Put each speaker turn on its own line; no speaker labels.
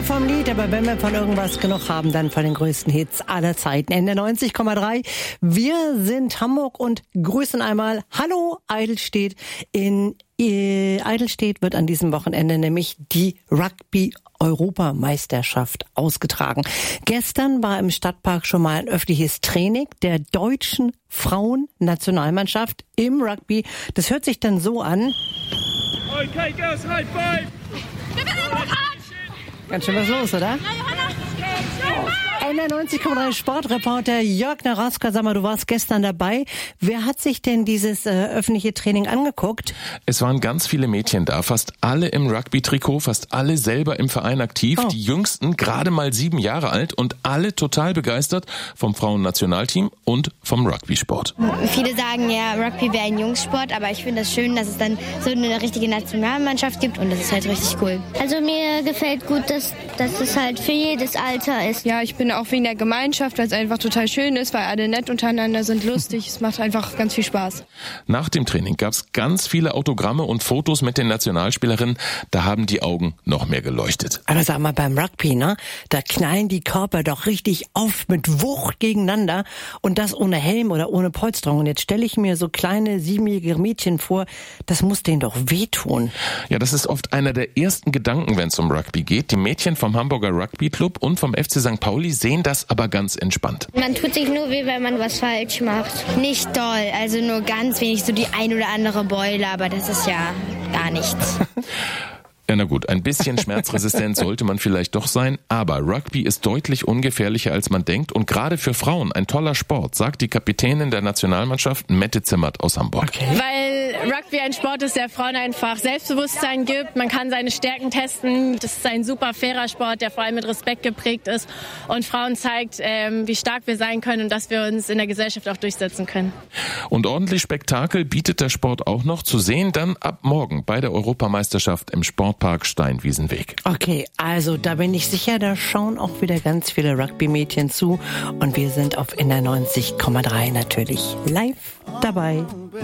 vom Lied, aber wenn wir von irgendwas genug haben, dann von den größten Hits aller Zeiten. Ende 90,3. Wir sind Hamburg und grüßen einmal. Hallo Eidelstedt. In Eidelstedt wird an diesem Wochenende nämlich die Rugby-Europameisterschaft ausgetragen. Gestern war im Stadtpark schon mal ein öffentliches Training der deutschen Frauennationalmannschaft im Rugby. Das hört sich dann so an.
Okay, girls, high five!
Ganz schön was los, oder? Ende 90,3 Sportreporter Jörg Naraska, sag mal, du warst gestern dabei. Wer hat sich denn dieses öffentliche Training angeguckt?
Es waren ganz viele Mädchen da, fast alle im Rugby-Trikot, fast alle selber im Verein aktiv. Die Jüngsten gerade mal 7 Jahre alt und alle total begeistert vom Frauennationalteam und vom Rugby-Sport.
Viele sagen ja, Rugby wäre ein Jungssport, aber ich finde es schön, dass es dann so eine richtige Nationalmannschaft gibt und das ist halt richtig cool.
Also mir gefällt gut, dass es halt für jedes Alter ist.
Ja, ich bin auch wegen der Gemeinschaft, weil es einfach total schön ist, weil alle nett untereinander sind, lustig. Es macht einfach ganz viel Spaß.
Nach dem Training gab es ganz viele Autogramme und Fotos mit den Nationalspielerinnen. Da haben die Augen noch mehr geleuchtet.
Aber sag mal, beim Rugby, ne? Da knallen die Körper doch richtig oft mit Wucht gegeneinander und das ohne Helm oder ohne Polsterung. Und jetzt stelle ich mir so kleine 7-jährige Mädchen vor, das muss denen doch wehtun.
Ja, das ist oft einer der ersten Gedanken, wenn es um Rugby geht. Die Mädchen vom Hamburger Rugby Club und vom FC St. Pauli sehen das aber ganz entspannt.
Man tut sich nur weh, wenn man was falsch macht.
Nicht doll, also nur ganz wenig, so die ein oder andere Beule, aber das ist ja gar nichts.
Ja, na gut, ein bisschen schmerzresistent sollte man vielleicht doch sein, aber Rugby ist deutlich ungefährlicher, als man denkt und gerade für Frauen ein toller Sport, sagt die Kapitänin der Nationalmannschaft Mette Zimmert aus Hamburg.
Okay. Weil Rugby ein Sport ist, der Frauen einfach Selbstbewusstsein gibt, man kann seine Stärken testen, das ist ein super fairer Sport, der vor allem mit Respekt geprägt ist und Frauen zeigt, wie stark wir sein können und dass wir uns in der Gesellschaft auch durchsetzen können.
Und ordentlich Spektakel bietet der Sport auch noch, zu sehen dann ab morgen bei der Europameisterschaft im Sportpark Steinwiesenweg.
Okay, also da bin ich sicher, da schauen auch wieder ganz viele Rugby-Mädchen zu und wir sind auf NR 90,3 natürlich live dabei.